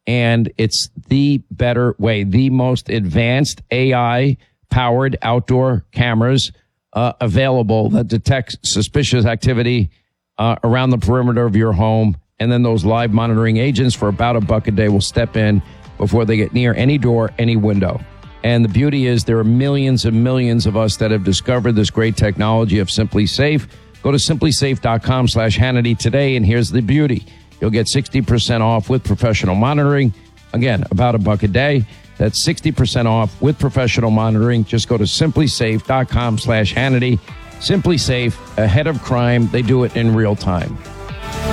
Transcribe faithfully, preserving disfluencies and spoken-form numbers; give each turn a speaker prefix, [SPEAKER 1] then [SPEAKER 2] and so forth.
[SPEAKER 1] and it's the better way. The most advanced A I-powered outdoor cameras uh, available that detect suspicious activity uh, around the perimeter of your home. And then those live monitoring agents for about a buck a day will step in before they get near any door, any window. And the beauty is there are millions and millions of us that have discovered this great technology of Simply Safe. Go to simply safe dot com slash Hannity today, and here's the beauty. You'll get sixty percent off with professional monitoring. Again, about a buck a day. That's sixty percent off with professional monitoring. Just go to simply safe dot com slash Hannity. Simply Safe, ahead of crime. They do it in real time.